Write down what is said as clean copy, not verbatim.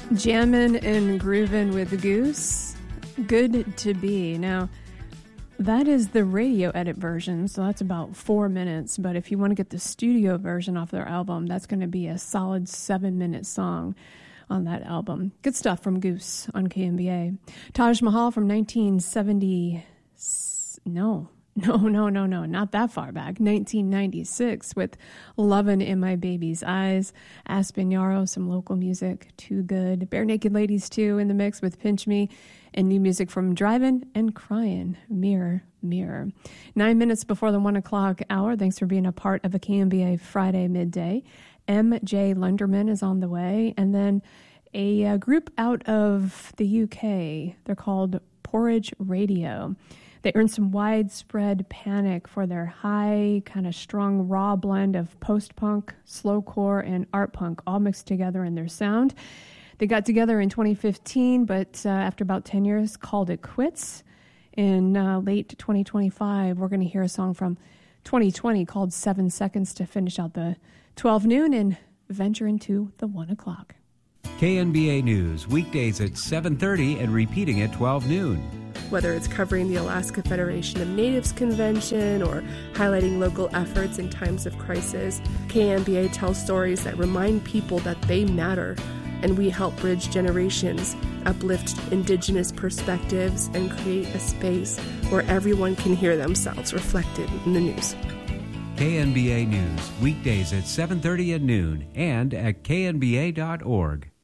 Jammin' and groovin' with Goose. Good to be. Now, that is the radio edit version, so that's about 4 minutes. But if you want to get the studio version off their album, that's going to be a solid 7-minute song on that album. Good stuff from Goose on KNBA. Taj Mahal from 1970. No, not that far back. 1996 with Lovin' in My Baby's Eyes. Aspen Yarrow, some local music, Too Good. Bare Naked Ladies, too, in the mix with Pinch Me. And new music from Drivin' and Cryin', Mirror, Mirror. 9 minutes before the 1 o'clock hour. Thanks for being a part of a KNBA Friday midday. MJ Lunderman is on the way. And then a group out of the UK. They're called Porridge Radio. They earned some widespread panic for their high, kind of strong, raw blend of post-punk, slowcore, and art punk all mixed together in their sound. They got together in 2015, but after about 10 years, called it quits. In late 2025, we're going to hear a song from 2020 called 7 Seconds to finish out the 12 noon and venture into the 1 o'clock. KNBA News, weekdays at 7:30 and repeating at 12 noon. Whether it's covering the Alaska Federation of Natives Convention or highlighting local efforts in times of crisis, KNBA tells stories that remind people that they matter, and we help bridge generations, uplift Indigenous perspectives, and create a space where everyone can hear themselves reflected in the news. KNBA News, weekdays at 7:30 at noon and at knba.org.